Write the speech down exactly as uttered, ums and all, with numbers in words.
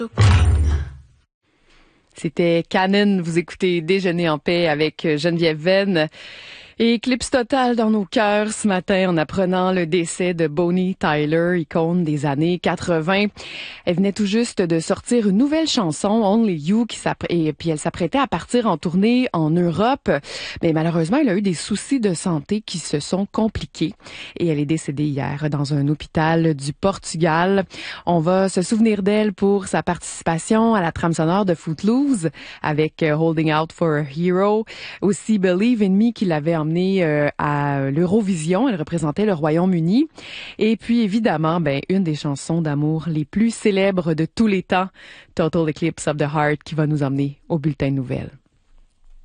C'était Canon, vous écoutez Déjeuner en paix avec Geneviève Venn. Et éclipse totale dans nos cœurs ce matin en apprenant le décès de Bonnie Tyler, icône des années quatre-vingt. Elle venait tout juste de sortir une nouvelle chanson, Only You, qui et puis elle s'apprêtait à partir en tournée en Europe. Mais malheureusement, elle a eu des soucis de santé qui se sont compliqués et elle est décédée hier dans un hôpital du Portugal. On va se souvenir d'elle pour sa participation à la trame sonore de Footloose avec Holding Out for a Hero. Aussi Believe in Me qui l'avait emmenée euh, à l'Eurovision. Elle représentait le Royaume-Uni. Et puis, évidemment, ben, une des chansons d'amour les plus célèbres de tous les temps, Total Eclipse of the Heart, qui va nous emmener au bulletin de nouvelles.